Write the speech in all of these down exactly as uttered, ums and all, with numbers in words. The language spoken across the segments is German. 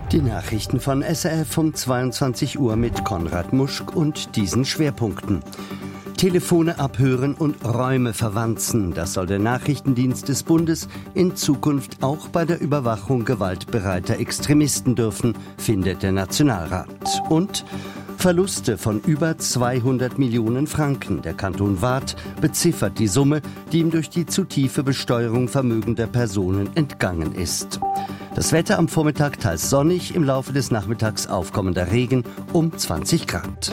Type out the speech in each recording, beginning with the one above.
Die Nachrichten von S R F um zweiundzwanzig Uhr mit Konrad Muschk und diesen Schwerpunkten. Telefone abhören und Räume verwanzen. Das soll der Nachrichtendienst des Bundes in Zukunft auch bei der Überwachung gewaltbereiter Extremisten dürfen, findet der Nationalrat. Und Verluste von über zweihundert Millionen Franken. Der Kanton Waadt beziffert die Summe, die ihm durch die zu tiefe Besteuerung vermögender Personen entgangen ist. Das Wetter am Vormittag teils sonnig, im Laufe des Nachmittags aufkommender Regen um zwanzig Grad.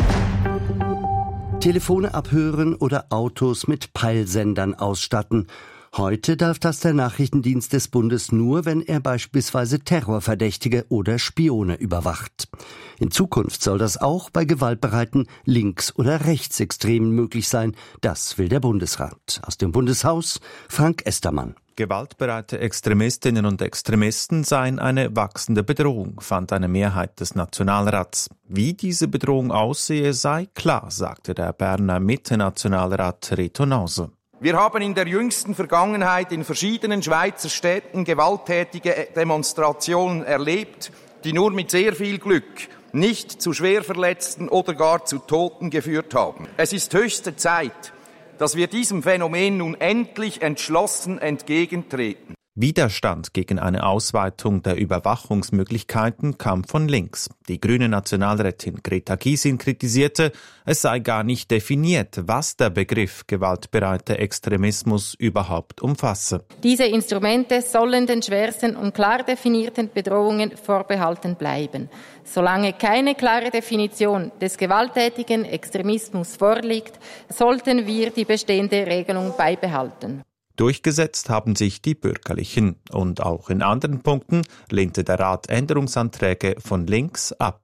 Telefone abhören oder Autos mit Peilsendern ausstatten. Heute darf das der Nachrichtendienst des Bundes nur, wenn er beispielsweise Terrorverdächtige oder Spione überwacht. In Zukunft soll das auch bei gewaltbereiten Links- oder Rechtsextremen möglich sein. Das will der Bundesrat. Aus dem Bundeshaus Frank Estermann. Gewaltbereite Extremistinnen und Extremisten seien eine wachsende Bedrohung, fand eine Mehrheit des Nationalrats. Wie diese Bedrohung aussehe, sei klar, sagte der Berner Mitte-Nationalrat Reto Nause. Wir haben in der jüngsten Vergangenheit in verschiedenen Schweizer Städten gewalttätige Demonstrationen erlebt, die nur mit sehr viel Glück nicht zu Schwerverletzten oder gar zu Toten geführt haben. Es ist höchste Zeit, dass wir diesem Phänomen nun endlich entschlossen entgegentreten. Widerstand gegen eine Ausweitung der Überwachungsmöglichkeiten kam von links. Die grüne Nationalrätin Greta Gysin kritisierte, es sei gar nicht definiert, was der Begriff gewaltbereiter Extremismus überhaupt umfasse. Diese Instrumente sollen den schwersten und klar definierten Bedrohungen vorbehalten bleiben. Solange keine klare Definition des gewalttätigen Extremismus vorliegt, sollten wir die bestehende Regelung beibehalten. Durchgesetzt haben sich die Bürgerlichen. Und auch in anderen Punkten lehnte der Rat Änderungsanträge von links ab.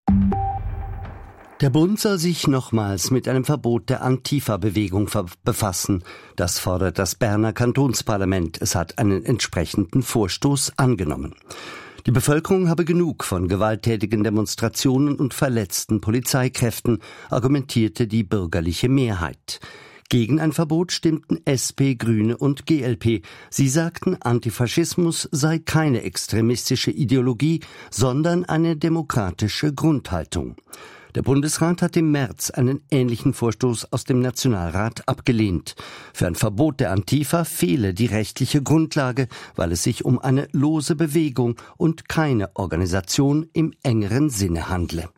Der Bund soll sich nochmals mit einem Verbot der Antifa-Bewegung befassen. Das fordert das Berner Kantonsparlament. Es hat einen entsprechenden Vorstoß angenommen. Die Bevölkerung habe genug von gewalttätigen Demonstrationen und verletzten Polizeikräften, argumentierte die bürgerliche Mehrheit. Gegen ein Verbot stimmten S P, Grüne und G L P. Sie sagten, Antifaschismus sei keine extremistische Ideologie, sondern eine demokratische Grundhaltung. Der Bundesrat hat im März einen ähnlichen Vorstoß aus dem Nationalrat abgelehnt. Für ein Verbot der Antifa fehle die rechtliche Grundlage, weil es sich um eine lose Bewegung und keine Organisation im engeren Sinne handle.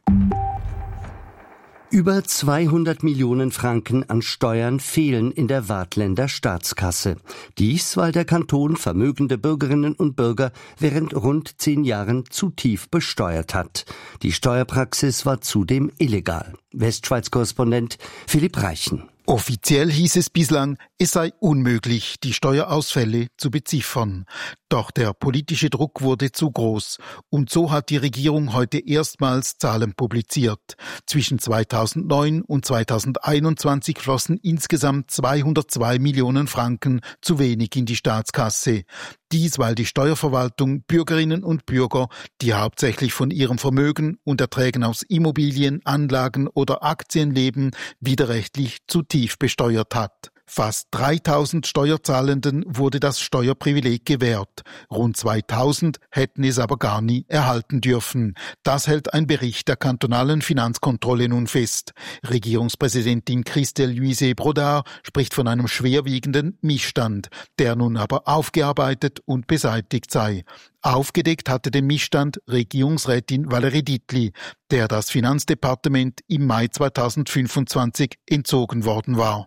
Über zweihundert Millionen Franken an Steuern fehlen in der Waadtländer Staatskasse. Dies, weil der Kanton vermögende Bürgerinnen und Bürger während rund zehn Jahren zu tief besteuert hat. Die Steuerpraxis war zudem illegal. Westschweiz-Korrespondent Philipp Reichen. Offiziell hieß es bislang, es sei unmöglich, die Steuerausfälle zu beziffern. Doch der politische Druck wurde zu groß. Und so hat die Regierung heute erstmals Zahlen publiziert. Zwischen zweitausendneun und zweitausendeinundzwanzig flossen insgesamt zweihundertzwei Millionen Franken zu wenig in die Staatskasse. Dies, weil die Steuerverwaltung Bürgerinnen und Bürger, die hauptsächlich von ihrem Vermögen und Erträgen aus Immobilien, Anlagen oder Aktien leben, widerrechtlich zu tief besteuert hat. Fast dreitausend Steuerzahlenden wurde das Steuerprivileg gewährt. Rund zweitausend hätten es aber gar nie erhalten dürfen. Das hält ein Bericht der kantonalen Finanzkontrolle nun fest. Regierungspräsidentin Christelle Luise Brodard spricht von einem schwerwiegenden Missstand, der nun aber aufgearbeitet und beseitigt sei. Aufgedeckt hatte den Missstand Regierungsrätin Valerie Dietli, der das Finanzdepartement im Mai zweitausendfünfundzwanzig entzogen worden war.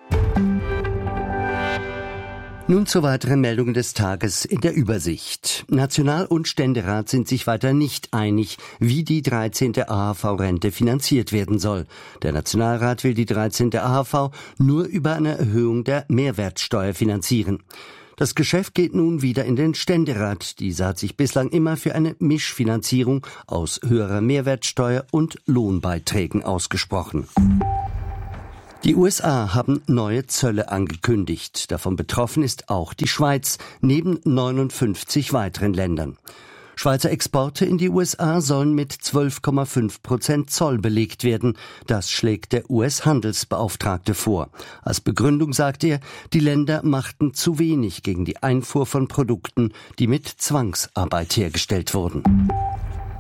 Nun zu weiteren Meldungen des Tages in der Übersicht. National- und Ständerat sind sich weiter nicht einig, wie die dreizehnte A H V-Rente finanziert werden soll. Der Nationalrat will die dreizehnte A H V nur über eine Erhöhung der Mehrwertsteuer finanzieren. Das Geschäft geht nun wieder in den Ständerat. Dieser hat sich bislang immer für eine Mischfinanzierung aus höherer Mehrwertsteuer und Lohnbeiträgen ausgesprochen. Die U S A haben neue Zölle angekündigt. Davon betroffen ist auch die Schweiz, neben neunundfünfzig weiteren Ländern. Schweizer Exporte in die U S A sollen mit zwölf Komma fünf Prozent Zoll belegt werden. Das schlägt der U S-Handelsbeauftragte vor. Als Begründung sagt er, die Länder machten zu wenig gegen die Einfuhr von Produkten, die mit Zwangsarbeit hergestellt wurden.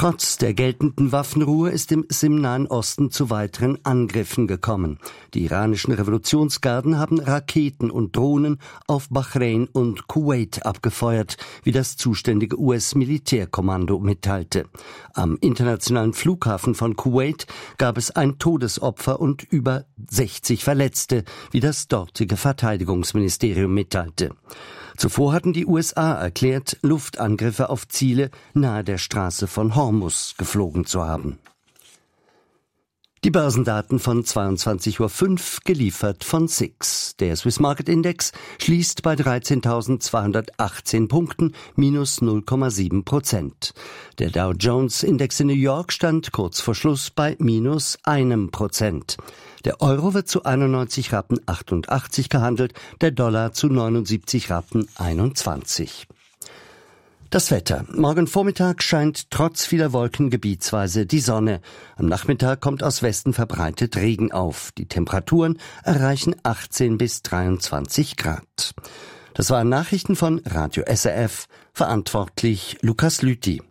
Trotz der geltenden Waffenruhe ist es im Nahen Osten zu weiteren Angriffen gekommen. Die iranischen Revolutionsgarden haben Raketen und Drohnen auf Bahrain und Kuwait abgefeuert, wie das zuständige U S-Militärkommando mitteilte. Am internationalen Flughafen von Kuwait gab es ein Todesopfer und über sechzig Verletzte, wie das dortige Verteidigungsministerium mitteilte. Zuvor hatten die U S A erklärt, Luftangriffe auf Ziele nahe der Straße von Hormuz geflogen zu haben. Die Börsendaten von zweiundzwanzig Uhr fünf, geliefert von S I X. Der Swiss Market Index schließt bei dreizehntausendzweihundertachtzehn Punkten, minus null Komma sieben Prozent. Der Dow Jones Index in New York stand kurz vor Schluss bei minus einem Prozent. Der Euro wird zu einundneunzig Rappen achtundachtzig gehandelt, der Dollar zu neunundsiebzig Rappen einundzwanzig. Das Wetter. Morgen Vormittag scheint trotz vieler Wolken gebietsweise die Sonne. Am Nachmittag kommt aus Westen verbreitet Regen auf. Die Temperaturen erreichen achtzehn bis dreiundzwanzig Grad. Das waren Nachrichten von Radio S R F. Verantwortlich Lukas Lüthi.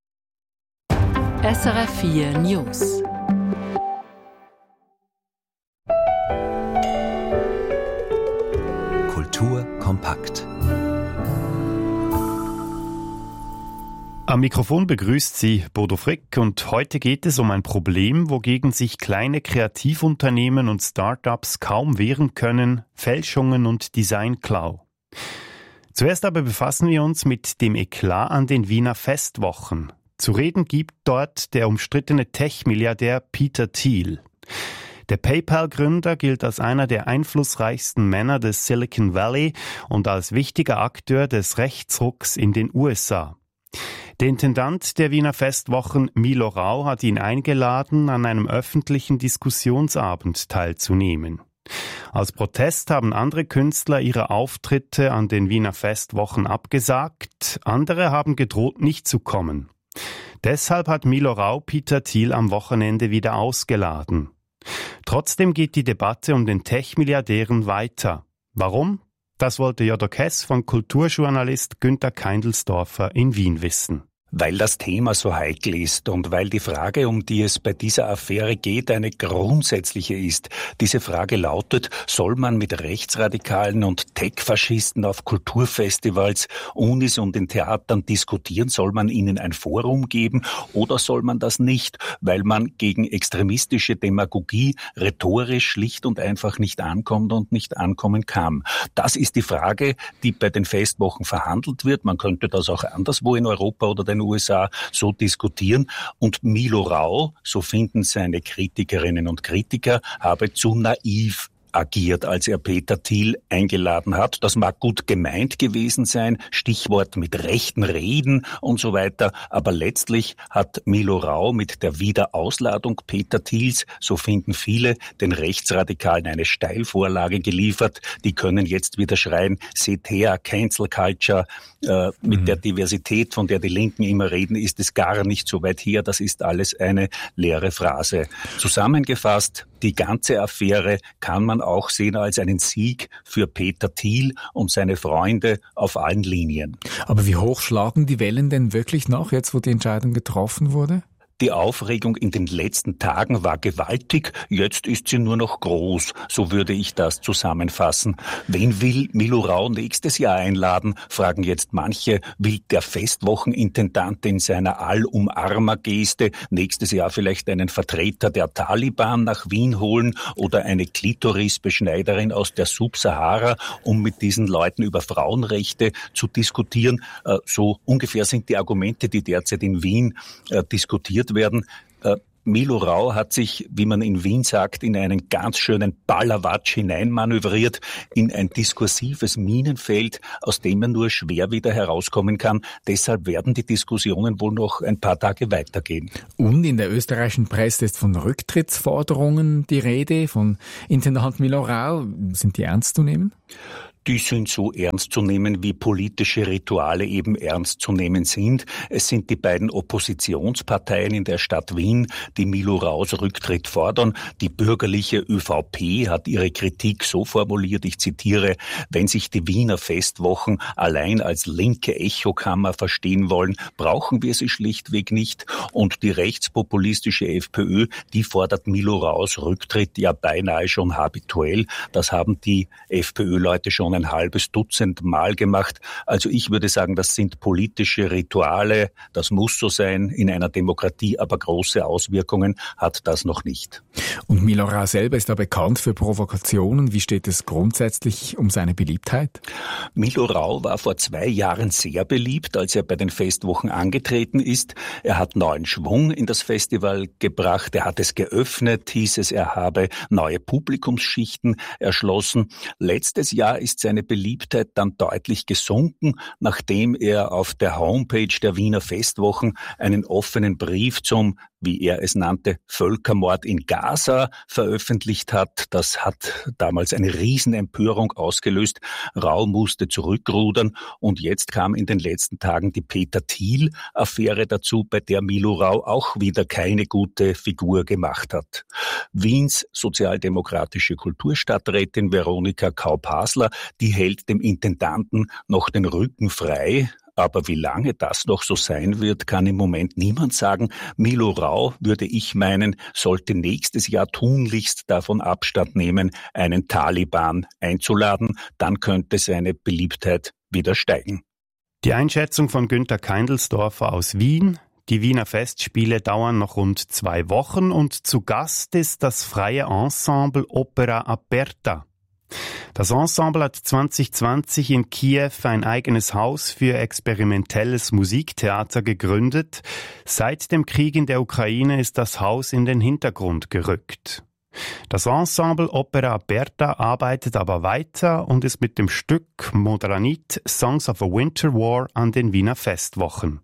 S R F vier News. Kultur kompakt. Am Mikrofon begrüßt Sie Bodo Frick und heute geht es um ein Problem, wogegen sich kleine Kreativunternehmen und Start-ups kaum wehren können: Fälschungen und Designklau. Zuerst aber befassen wir uns mit dem Eklat an den Wiener Festwochen. Zu reden gibt dort der umstrittene Tech-Milliardär Peter Thiel. Der PayPal-Gründer gilt als einer der einflussreichsten Männer des Silicon Valley und als wichtiger Akteur des Rechtsrucks in den U S A. Der Intendant der Wiener Festwochen, Milo Rau, hat ihn eingeladen, an einem öffentlichen Diskussionsabend teilzunehmen. Als Protest haben andere Künstler ihre Auftritte an den Wiener Festwochen abgesagt, andere haben gedroht, nicht zu kommen. Deshalb hat Milo Rau Peter Thiel am Wochenende wieder ausgeladen. Trotzdem geht die Debatte um den Tech-Milliardären weiter. Warum? Das wollte Jodok Hess von Kulturjournalist Günther Keindelsdorfer in Wien wissen. Weil das Thema so heikel ist und weil die Frage, um die es bei dieser Affäre geht, eine grundsätzliche ist. Diese Frage lautet: Soll man mit Rechtsradikalen und Tech-Faschisten auf Kulturfestivals, Unis und in Theatern diskutieren? Soll man ihnen ein Forum geben oder soll man das nicht, weil man gegen extremistische Demagogie rhetorisch schlicht und einfach nicht ankommt und nicht ankommen kann? Das ist die Frage, die bei den Festwochen verhandelt wird. Man könnte das auch anderswo in Europa oder den U S A so diskutieren. Und Milo Rau, so finden seine Kritikerinnen und Kritiker, habe zu naiv agiert, als er Peter Thiel eingeladen hat. Das mag gut gemeint gewesen sein, Stichwort mit rechten Reden und so weiter, aber letztlich hat Milo Rau mit der Wiederausladung Peter Thiels, so finden viele, den Rechtsradikalen eine Steilvorlage geliefert. Die können jetzt wieder schreien: seht her, Cancel Culture, äh, mit mhm. der Diversität, von der die Linken immer reden, ist es gar nicht so weit her. Das ist alles eine leere Phrase. Zusammengefasst, die ganze Affäre kann man auch sehen als einen Sieg für Peter Thiel und seine Freunde auf allen Linien. Aber wie hoch schlagen die Wellen denn wirklich noch, jetzt wo die Entscheidung getroffen wurde? Die Aufregung in den letzten Tagen war gewaltig, jetzt ist sie nur noch groß, so würde ich das zusammenfassen. Wen will Milo Rau nächstes Jahr einladen, fragen jetzt manche. Will der Festwochenintendant in seiner Allumarmer-Geste nächstes Jahr vielleicht einen Vertreter der Taliban nach Wien holen oder eine Klitorisbeschneiderin aus der Subsahara, um mit diesen Leuten über Frauenrechte zu diskutieren? So ungefähr sind die Argumente, die derzeit in Wien diskutiert werden. Äh, Milo Rau hat sich, wie man in Wien sagt, in einen ganz schönen Ballerwatsch hineinmanövriert, in ein diskursives Minenfeld, aus dem er nur schwer wieder herauskommen kann. Deshalb werden die Diskussionen wohl noch ein paar Tage weitergehen. Und in der österreichischen Presse ist von Rücktrittsforderungen die Rede, von Intendant Milo Rau. Sind die ernst zu nehmen? Die sind so ernst zu nehmen, wie politische Rituale eben ernst zu nehmen sind. Es sind die beiden Oppositionsparteien in der Stadt Wien, die Milo Raus Rücktritt fordern. Die bürgerliche ÖVP hat ihre Kritik so formuliert, ich zitiere, wenn sich die Wiener Festwochen allein als linke Echokammer verstehen wollen, brauchen wir sie schlichtweg nicht. Und die rechtspopulistische FPÖ, die fordert Milo Raus Rücktritt ja beinahe schon habituell. Das haben die FPÖ-Leute schon ein halbes Dutzend Mal gemacht. Also ich würde sagen, das sind politische Rituale. Das muss so sein in einer Demokratie, aber große Auswirkungen hat das noch nicht. Und Milo Rau selber ist da bekannt für Provokationen. Wie steht es grundsätzlich um seine Beliebtheit? Milo Rau war vor zwei Jahren sehr beliebt, als er bei den Festwochen angetreten ist. Er hat neuen Schwung in das Festival gebracht. Er hat es geöffnet, hieß es, er habe neue Publikumsschichten erschlossen. Letztes Jahr ist seine Beliebtheit dann deutlich gesunken, nachdem er auf der Homepage der Wiener Festwochen einen offenen Brief zum, wie er es nannte, Völkermord in Gaza veröffentlicht hat. Das hat damals eine Riesenempörung ausgelöst. Rau musste zurückrudern und jetzt kam in den letzten Tagen die Peter Thiel-Affäre dazu, bei der Milo Rau auch wieder keine gute Figur gemacht hat. Wiens sozialdemokratische Kulturstadträtin Veronika Kaup-Hasler, die hält dem Intendanten noch den Rücken frei. Aber wie lange das noch so sein wird, kann im Moment niemand sagen. Milo Rau, würde ich meinen, sollte nächstes Jahr tunlichst davon Abstand nehmen, einen Taliban einzuladen. Dann könnte seine Beliebtheit wieder steigen. Die Einschätzung von Günther Keindelsdorfer aus Wien. Die Wiener Festspiele dauern noch rund zwei Wochen und zu Gast ist das freie Ensemble Opera Aperta. Das Ensemble hat zwanzig zwanzig in Kiew ein eigenes Haus für experimentelles Musiktheater gegründet. Seit dem Krieg in der Ukraine ist das Haus in den Hintergrund gerückt. Das Ensemble Opera Aperta arbeitet aber weiter und ist mit dem Stück Modranit Songs of a Winter War an den Wiener Festwochen.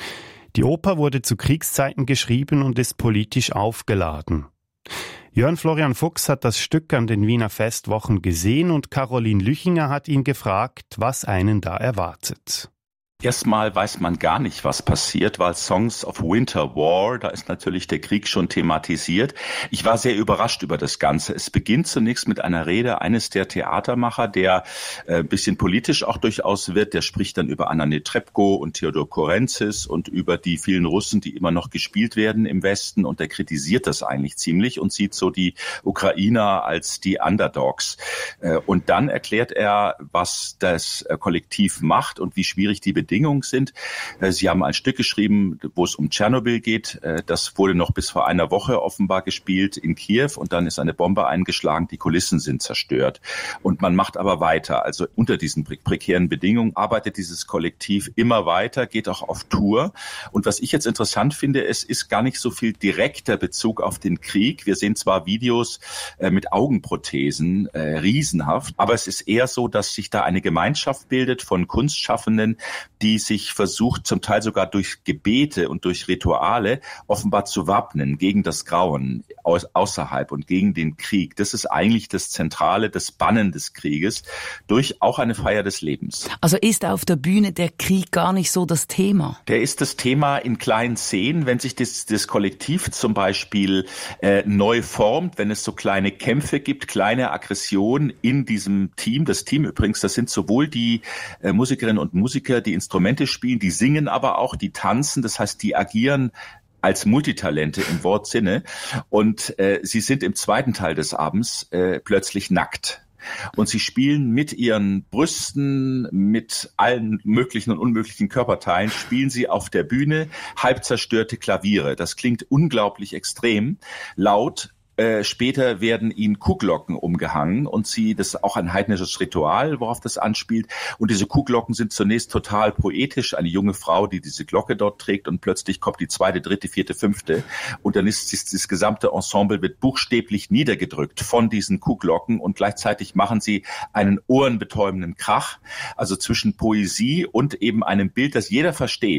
Die Oper wurde zu Kriegszeiten geschrieben und ist politisch aufgeladen. Jörn Florian Fuchs hat das Stück an den Wiener Festwochen gesehen und Caroline Lüchinger hat ihn gefragt, was einen da erwartet. Erstmal weiß man gar nicht, was passiert, weil Songs of Winter War, da ist natürlich der Krieg schon thematisiert. Ich war sehr überrascht über das Ganze. Es beginnt zunächst mit einer Rede eines der Theatermacher, der äh, ein bisschen politisch auch durchaus wird. Der spricht dann über Anna Netrebko und Theodor Korenzis und über die vielen Russen, die immer noch gespielt werden im Westen. Und der kritisiert das eigentlich ziemlich und sieht so die Ukrainer als die Underdogs. Äh, und dann erklärt er, was das äh, Kollektiv macht und wie schwierig die Bedingungen Bedingungen sind. Sie haben ein Stück geschrieben, wo es um Tschernobyl geht. Das wurde noch bis vor einer Woche offenbar gespielt in Kiew und dann ist eine Bombe eingeschlagen, die Kulissen sind zerstört. Und man macht aber weiter. Also unter diesen prekären Bedingungen arbeitet dieses Kollektiv immer weiter, geht auch auf Tour. Und was ich jetzt interessant finde, es ist gar nicht so viel direkter Bezug auf den Krieg. Wir sehen zwar Videos mit Augenprothesen, riesenhaft, aber es ist eher so, dass sich da eine Gemeinschaft bildet von Kunstschaffenden, die sich versucht, zum Teil sogar durch Gebete und durch Rituale offenbar zu wappnen gegen das Grauen außerhalb und gegen den Krieg. Das ist eigentlich das Zentrale, das Bannen des Krieges durch auch eine Feier des Lebens. Also ist auf der Bühne der Krieg gar nicht so das Thema? Der ist das Thema in kleinen Szenen, wenn sich das, das Kollektiv zum Beispiel äh, neu formt, wenn es so kleine Kämpfe gibt, kleine Aggressionen in diesem Team. Das Team übrigens, das sind sowohl die äh, Musikerinnen und Musiker, die Instrumente spielen, die singen aber auch, die tanzen, das heißt, die agieren als Multitalente im Wortsinne und äh, sie sind im zweiten Teil des Abends äh, plötzlich nackt. Und sie spielen mit ihren Brüsten, mit allen möglichen und unmöglichen Körperteilen, spielen sie auf der Bühne halb zerstörte Klaviere. Das klingt unglaublich extrem, laut. Äh, später werden ihnen Kuhglocken umgehangen und sie, das ist auch ein heidnisches Ritual, worauf das anspielt. Und diese Kuhglocken sind zunächst total poetisch. Eine junge Frau, die diese Glocke dort trägt und plötzlich kommt die zweite, dritte, vierte, fünfte. Und dann ist das, das gesamte Ensemble wird buchstäblich niedergedrückt von diesen Kuhglocken und gleichzeitig machen sie einen ohrenbetäubenden Krach. Also zwischen Poesie und eben einem Bild, das jeder versteht.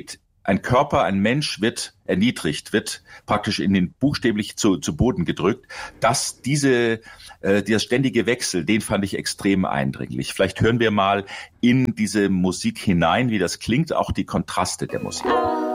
ein Körper, ein Mensch wird erniedrigt, wird praktisch in den buchstäblich zu, zu Boden gedrückt. Dass diese, äh, dieser ständige Wechsel, den fand ich extrem eindringlich. Vielleicht hören wir mal in diese Musik hinein, wie das klingt, auch die Kontraste der Musik.